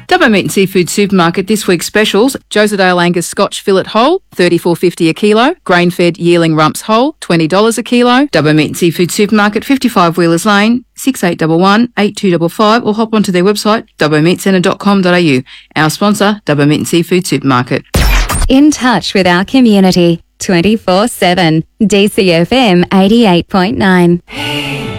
Dubbo Meat and Seafood Supermarket this week's specials: Josedale Angus Scotch Fillet Whole, $34.50 a kilo. Grain-fed Yearling Rumps Whole, $20 a kilo. Dubbo Meat and Seafood Supermarket, 55 Wheelers Lane, 6811 8255, or hop onto their website, dubbomeatcentre.com.au. Our sponsor, Dubbo Meat and Seafood Supermarket. In touch with our community 24/7. DCFM 88.9.